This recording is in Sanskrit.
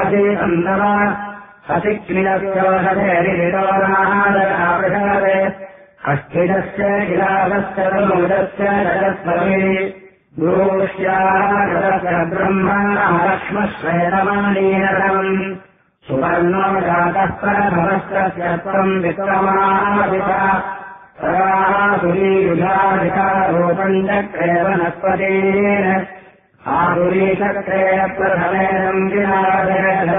अधीतन्दव अतिक्रियस्योषधेरिविरोनाहारकापृषवे अष्टिदस्य किलादस्य तमोदस्य रजस्वमे दूष्याः ब्रह्मणः सुवर्णो जातः प्रभवस्तस्य त्वम् विक्रमादिता सदासुरीयुधाधिकारोपम् चक्रे वनस्पतेन आसुरीचक्रेण प्रथमेन विनाशय